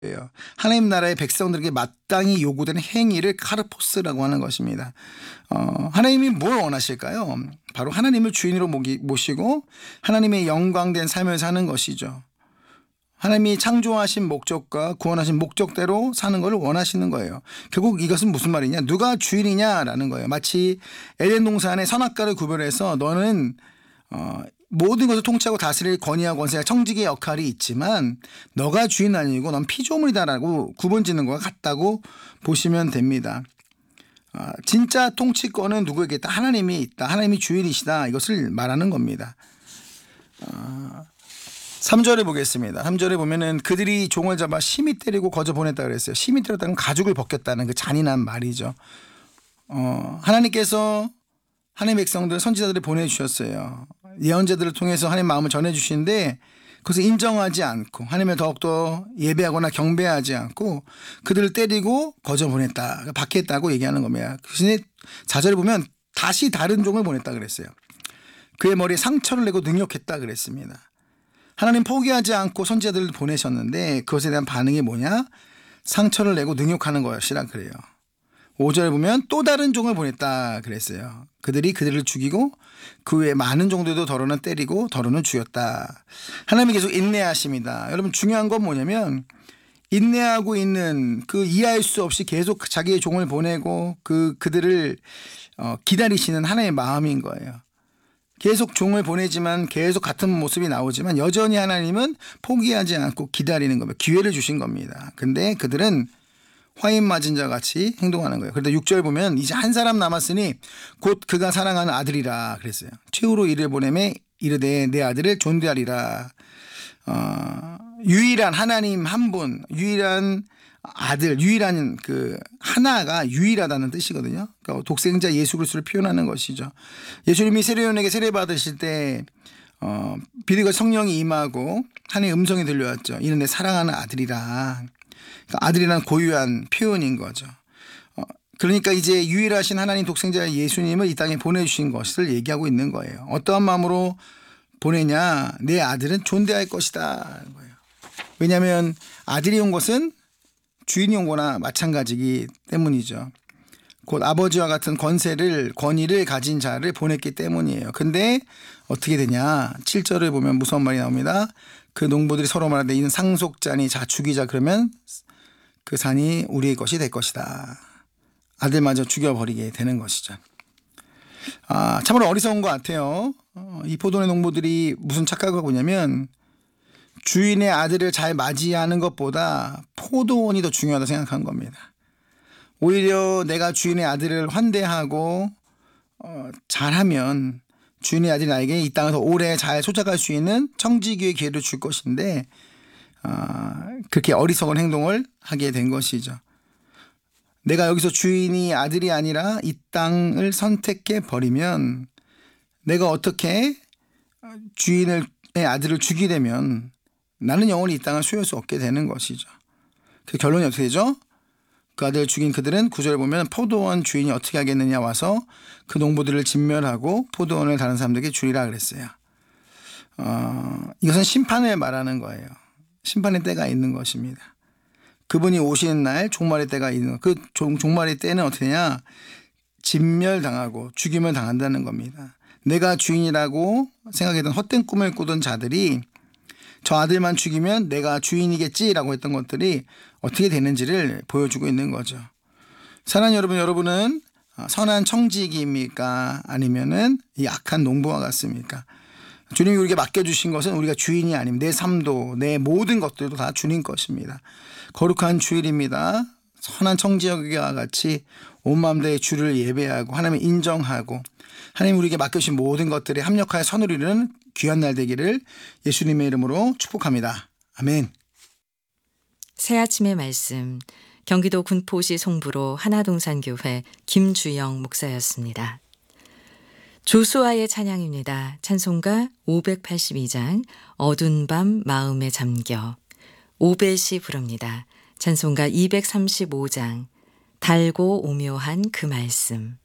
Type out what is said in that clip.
예요. 하나님 나라의 백성들에게 마땅히 요구되는 행위를 카르포스라고 하는 것입니다. 하나님이 뭘 원하실까요? 바로 하나님을 주인으로 모시고 하나님의 영광된 삶을 사는 것이죠. 하나님이 창조하신 목적과 구원하신 목적대로 사는 것을 원하시는 거예요. 결국 이것은 무슨 말이냐? 누가 주인이냐라는 거예요. 마치 에덴 동산의 선악과를 구별해서 너는 모든 것을 통치하고 다스릴 권위와 권세와 청지기의 역할이 있지만 너가 주인 아니고 넌 피조물이다라고 구분짓는 것과 같다고 보시면 됩니다. 진짜 통치권은 누구에게 있다? 하나님이 있다. 하나님이 주인이시다. 이것을 말하는 겁니다. 3절에 보겠습니다. 3절에 보면은 그들이 종을 잡아 심히 때리고 거저 보냈다 그랬어요. 심히 때렸다는 가죽을 벗겼다는 그 잔인한 말이죠. 하나님께서 하나님의 백성들 선지자들을 보내주셨어요. 예언자들을 통해서 하나님 마음을 전해주시는데 그것을 인정하지 않고 하나님을 더욱더 예배하거나 경배하지 않고 그들을 때리고 거저 보냈다. 박해했다고 얘기하는 겁니다. 그래서 4절에 보면 다시 다른 종을 보냈다 그랬어요. 그의 머리에 상처를 내고 능욕했다 그랬습니다. 하나님 포기하지 않고 선지자들을 보내셨는데 그것에 대한 반응이 뭐냐? 상처를 내고 능욕하는 것이라 그래요. 5절에 보면 또 다른 종을 보냈다 그랬어요. 그들이 그들을 죽이고 그 외에 많은 종들도 더러는 때리고 더러는 죽였다. 하나님이 계속 인내하십니다. 여러분 중요한 건 뭐냐면 인내하고 있는 그 이해할 수 없이 계속 자기의 종을 보내고 그들을 기다리시는 하나님의 마음인 거예요. 계속 종을 보내지만 계속 같은 모습이 나오지만 여전히 하나님은 포기하지 않고 기다리는 겁니다. 기회를 주신 겁니다. 근데 그들은 화인 맞은 자 같이 행동하는 거예요. 그런데 6절 보면 이제 한 사람 남았으니 곧 그가 사랑하는 아들이라 그랬어요. 최후로 이를 보내매 이르되 내 아들을 존대하리라. 유일한 하나님 한 분, 유일한 아들, 유일한 그 하나가 유일하다는 뜻이거든요. 그러니까 독생자 예수 그리스도를 표현하는 것이죠. 예수님이 세례요한에게 세례 받으실 때 비리가 성령이 임하고 하나님의 음성이 들려왔죠. 이는 내 사랑하는 아들이라. 그러니까 아들이란 고유한 표현인 거죠. 그러니까 이제 유일하신 하나님 독생자 예수님을 이 땅에 보내주신 것을 얘기하고 있는 거예요. 어떠한 마음으로 보내냐? 내 아들은 존대할 것이다. 왜냐하면 아들이 온 것은 주인이 온 거나 마찬가지이기 때문이죠. 곧 아버지와 같은 권위를 가진 자를 보냈기 때문이에요. 근데 어떻게 되냐? 7절을 보면 무서운 말이 나옵니다. 그 농부들이 서로 말하되 이는 상속자니 자 죽이자 그러면 그 산이 우리의 것이 될 것이다. 아들마저 죽여버리게 되는 것이죠. 참으로 어리석은 것 같아요. 이 포도원의 농부들이 무슨 착각을 하고 있냐면 주인의 아들을 잘 맞이하는 것보다 포도원이 더 중요하다 생각한 겁니다. 오히려 내가 주인의 아들을 환대하고 잘하면 주인의 아들이 나에게 이 땅에서 오래 잘 소작할 수 있는 청지기의 기회를 줄 것인데 그렇게 어리석은 행동을 하게 된 것이죠. 내가 여기서 주인이 아들이 아니라 이 땅을 선택해 버리면 내가 어떻게 주인의 아들을 주게 되면 나는 영원히 이 땅을 소유할 수 없게 되는 것이죠. 그 결론이 어떻게 되죠? 그 아들을 죽인 그들은 9절에 보면 포도원 주인이 어떻게 하겠느냐 와서 그 농부들을 진멸하고 포도원을 다른 사람들에게 주리라 그랬어요. 이것은 심판을 말하는 거예요. 심판의 때가 있는 것입니다. 그분이 오시는 날 종말의 때가 있는 그 종말의 때는 어떻게 되냐? 진멸당하고 죽임을 당한다는 겁니다. 내가 주인이라고 생각했던 헛된 꿈을 꾸던 자들이 저 아들만 죽이면 내가 주인이겠지라고 했던 것들이 어떻게 되는지를 보여주고 있는 거죠. 사랑하는 여러분, 여러분은 선한 청지기입니까? 아니면은 이 악한 농부와 같습니까? 주님이 우리에게 맡겨주신 것은 우리가 주인이 아님 내 삶도 내 모든 것들도 다 주님 것입니다. 거룩한 주일입니다. 선한 청지기와 같이 온 마음 다해 주를 예배하고 하나님을 인정하고 하나님 우리에게 맡겨주신 모든 것들에 합력하여 선을 이루는 귀한 날 되기를 예수님의 이름으로 축복합니다. 아멘. 새 아침의 말씀, 경기도 군포시 송부로 하나동산교회 김주영 목사였습니다. 조수아의 찬양입니다. 찬송가 582장 어두운 밤 마음에 잠겨. 오벳이 부릅니다. 찬송가 235장 달고 오묘한 그 말씀.